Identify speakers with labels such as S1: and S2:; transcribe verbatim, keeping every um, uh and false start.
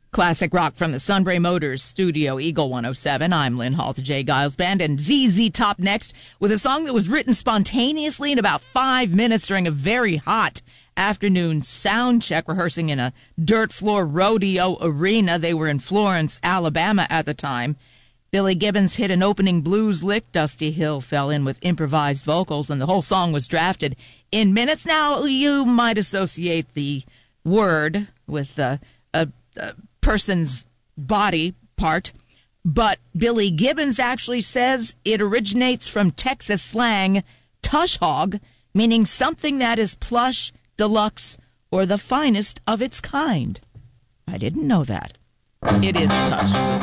S1: Classic rock from the Sunbury Motors studio, Eagle one oh seven. I'm Lynn Hall, the Jay Giles Band, and Z Z Top next with a song that was written spontaneously in about five minutes during a very hot afternoon sound check, rehearsing in a dirt floor rodeo arena. They were in Florence, Alabama at the time. Billy Gibbons hit an opening blues lick. Dusty Hill fell in with improvised vocals, and the whole song was drafted in minutes. Now, you might associate the word with uh, a, a person's body part, but Billy Gibbons actually says it originates from Texas slang tush hog, meaning something that is plush, deluxe, or the finest of its kind. I didn't know that. It is tush.